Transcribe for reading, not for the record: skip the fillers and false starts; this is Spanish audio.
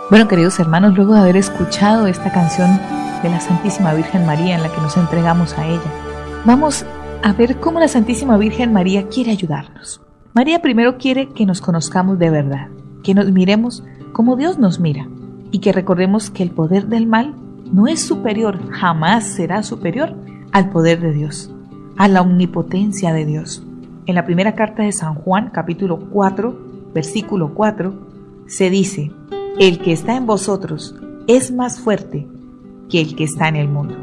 Bueno, queridos hermanos, luego de haber escuchado esta canción de la Santísima Virgen María en la que nos entregamos a ella, vamos a ver cómo la Santísima Virgen María quiere ayudarnos. María primero quiere que nos conozcamos de verdad, que nos miremos como Dios nos mira y que recordemos que el poder del mal no es superior, jamás será superior al poder de Dios, a la omnipotencia de Dios. En la primera carta de San Juan, capítulo 4, versículo 4, se dice: el que está en vosotros es más fuerte que el que está en el mundo.